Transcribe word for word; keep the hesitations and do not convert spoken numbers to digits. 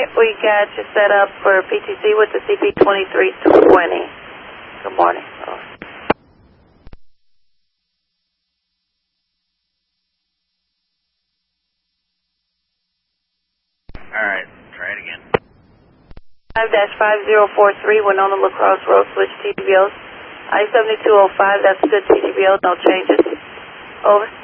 right, we got you set up for P T C with the C P twenty-three twenty. Good morning. Over. All right, try it again. five dash five zero four three, Winona La Crosse Road, switch T V Os. I seventy-two oh five, that's good T V O, no changes. Over.